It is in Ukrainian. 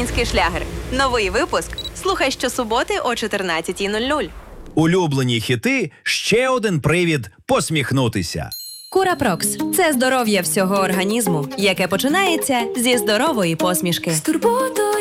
український шлягер. Новий випуск слухай щосуботи о 14:00. Улюблені хіти – ще один привід посміхнутися. Курапрокс – це здоров'я всього організму, яке починається зі здорової посмішки. З турботою